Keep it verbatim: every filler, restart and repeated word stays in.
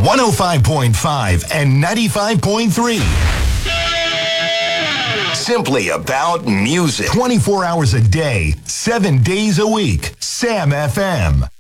one oh five point five and ninety-five point three. Simply about music. twenty-four hours a day, seven days a week. Sam F M.